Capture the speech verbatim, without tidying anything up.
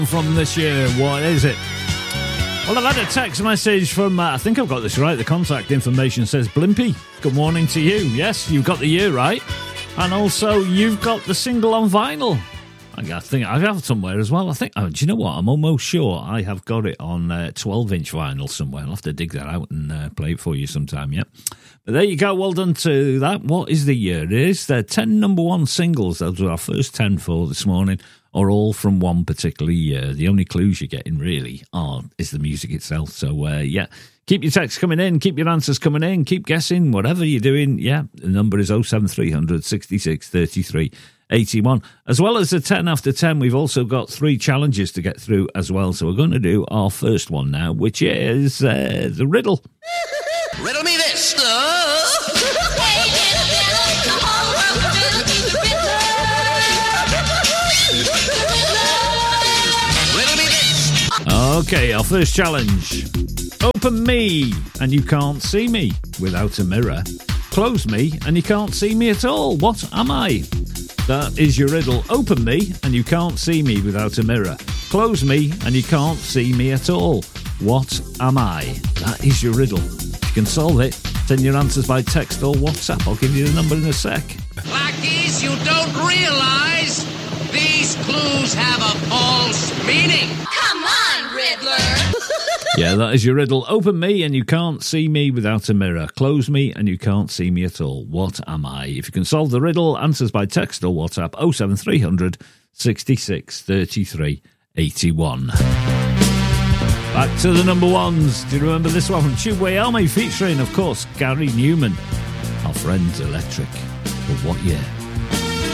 From this year, what is it? Well, I've had a text message from, uh, I think I've got this right, the contact information says Blimpy. Good morning to you. Yes, you've got the year right. And also, you've got the single on vinyl. I think I have it somewhere as well. I think, oh, do you know what? I'm almost sure I have got it on uh, twelve-inch vinyl somewhere. I'll have to dig that out and uh, play it for you sometime, yeah. But there you go. Well done to that. What is the year? It is the ten number one singles. Those were our first ten for this morning, are all from one particular year. The only clues you're getting, really, are is the music itself. So, uh, yeah, keep your texts coming in. Keep your answers coming in. Keep guessing. Whatever you're doing, yeah, the number is oh seven three hundred sixty-six thirty-three eighty-one. As well as the ten after ten, we've also got three challenges to get through as well. So we're going to do our first one now, which is uh, the riddle. Riddle me this. Riddle me this. Okay, our first challenge. Open me and you can't see me without a mirror. Close me and you can't see me at all. What am I? That is your riddle. Open me and you can't see me without a mirror. Close me and you can't see me at all. What am I? That is your riddle. If you can solve it, send your answers by text or WhatsApp. I'll give you the number in a sec. Lackeys, you don't realize these clues have a false meaning. Come on, Riddler. Yeah, that is your riddle. Open me and you can't see me without a mirror. Close me and you can't see me at all. What am I? If you can solve the riddle, answers by text or WhatsApp oh seven three hundred sixty-six thirty-three eighty-one. Back to the number ones. Do you remember this one from Tubeway Army featuring, of course, Gary Newman? Our Friends Electric. But what year?